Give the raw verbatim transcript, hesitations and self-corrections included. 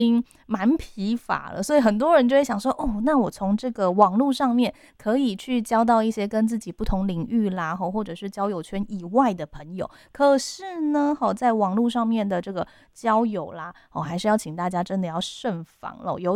经蛮疲乏了，所以很多人就会想说，哦，那我从这个网络上面可以去交到一些跟自己不同领域啦，或者是交友圈以外的朋友。可是呢，在网络上面的这个交友啦，还是要请大家真的要慎防了。尤